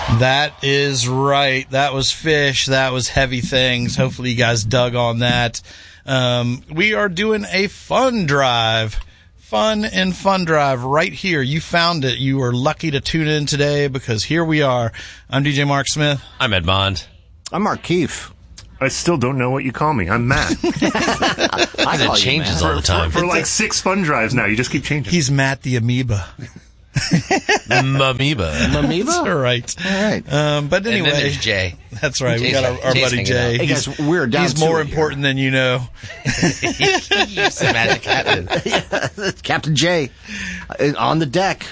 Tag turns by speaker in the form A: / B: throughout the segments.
A: That is right. That was Fish. That was Heavy Things. Hopefully you guys dug on that. We are doing a fun drive. Fun drive right here. You found it. You were lucky to tune in today because here we are. I'm DJ Mark Smith.
B: I'm Ed Bond.
C: I'm Mark Keefe.
D: I still don't know what you call me. I'm Matt.
B: It changes all the time.
D: For like 6 fun drives now. You just keep changing.
A: He's Matt the Amoeba.
B: Amoeba.
A: That's all right. But anyway.
B: And then there's Jay.
A: That's right. We got our buddy Jay.
C: Hey guys, we're down.
A: He's more important than you know.
B: He's the magic captain.
C: Captain Jay. On the deck,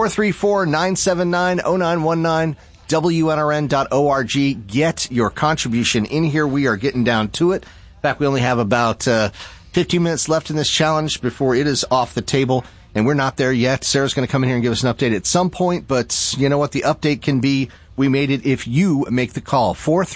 C: 434-979-0919. WNRN.org. Get your contribution in here. We are getting down to it. In fact, we only have about 15 minutes left in this challenge before it is off the table, and we're not there yet. Sarah's going to come in here and give us an update at some point, but you know what? The update can be, we made it if you make the call.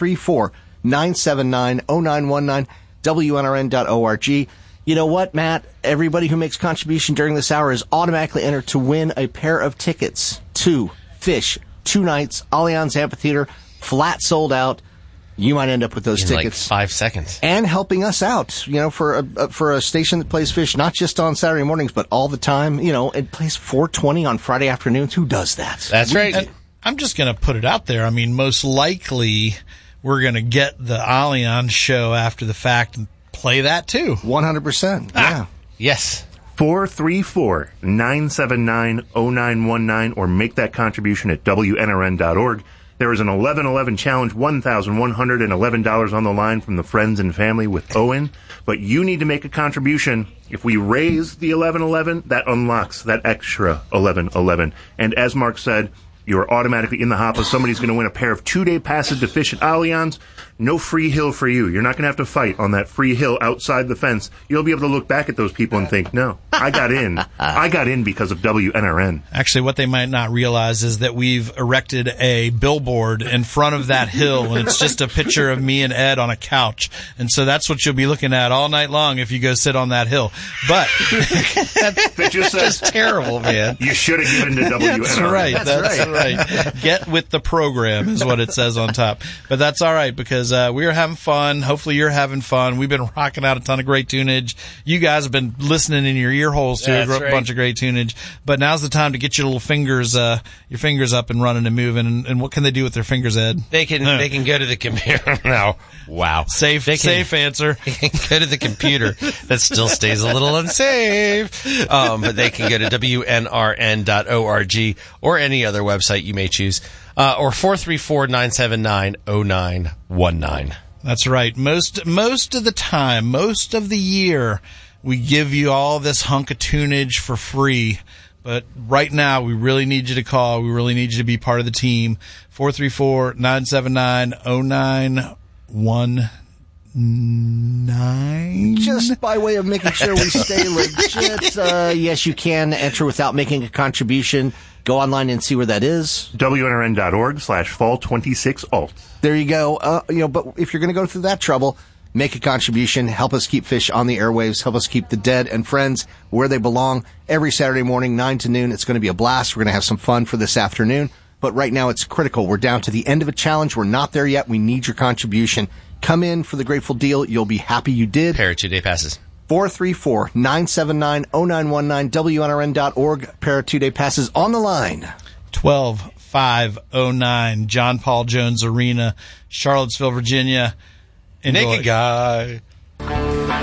C: 434-979-0919. WNRN.org. You know what, Matt? Everybody who makes contribution during this hour is automatically entered to win a pair of tickets to Fish. 2 nights, Allianz Amphitheater, flat sold out. You might end up with those tickets.
B: Like 5 seconds.
C: And helping us out, you know, for a station that plays Fish, not just on Saturday mornings, but all the time. You know, it plays 420 on Friday afternoons. Who does that?
B: That's right.
A: And I'm just going to put it out there. I mean, most likely we're going to get the Allianz show after the fact and play that too.
C: 100%. Yeah.
B: Yes.
D: 434-979-0919 or make that contribution at WNRN.org. There is an 1111 challenge, $1,111 on the line from the friends and family with Owen. But you need to make a contribution. If we raise the 1111, that unlocks that extra 1111. And as Mark said, you're automatically in the hopper. Somebody's going to win a pair of 2-day passes to Fish at Allianz. No free hill for you. You're not going to have to fight on that free hill outside the fence. You'll be able to look back at those people and think, no, I got in. I got in because of WNRN.
A: Actually, what they might not realize is that we've erected a billboard in front of that hill, and it's just a picture of me and Ed on a couch. And so that's what you'll be looking at all night long if you go sit on that hill. But
D: That just says,
B: Terrible, man.
D: you should have given to WNRN.
A: That's right. That's right. Get with the program is what it says on top. But that's all right because we are having fun. Hopefully you're having fun. We've been rocking out a ton of great tunage. You guys have been listening in your ear holes to a bunch of great tunage. But now's the time to get your little fingers up and running and moving. And what can they do with their fingers, Ed?
B: They can go to the computer now. Wow.
A: Safe answer.
B: They can go to the computer. That still stays a little unsafe. But they can go to WNRN.org or any other website you may choose. Or 434-979-0919.
A: That's right. Most of the time, most of the year, we give you all this hunk of tunage for free. But right now, we really need you to call. We really need you to be part of the team. 434-979-0919.
C: Just by way of making sure we stay legit, yes, you can enter without making a contribution. Go online and see where that is.
D: WNRN.org/fall26alt.
C: There you go. But if you're going to go through that trouble, make a contribution. Help us keep Fish on the airwaves. Help us keep the dead and friends where they belong. Every Saturday morning, 9 to noon. It's going to be a blast. We're going to have some fun for this afternoon. But right now, it's critical. We're down to the end of a challenge. We're not there yet. We need your contribution. Come in for the grateful deal. You'll be happy you did.
B: Pair of 2-day passes.
C: 434-979-0919, WNRN.org. Pair of 2-day passes on the line.
A: 12509, John Paul Jones Arena, Charlottesville, Virginia.
B: Naked Guy.